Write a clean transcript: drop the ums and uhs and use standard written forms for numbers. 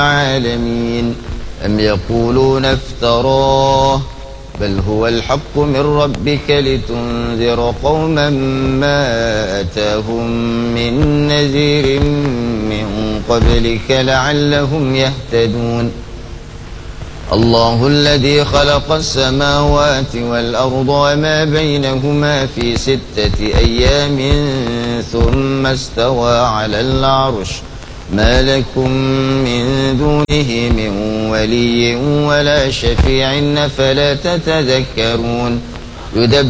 العالمين أم يقولون افتراه بل هو الحق من ربك لتنذر قوما ما أتاهم من نذير من قبلك لعلهم يهتدون الله الذي خلق السماوات والأرض وما بينهما في 6 أيام ثم استوى على العرش ما لكم من دونه من ولي ولا شفيع فلا تتذكرون